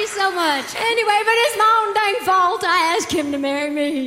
so much. Anyway, but it's my own dang fault I asked him to marry me.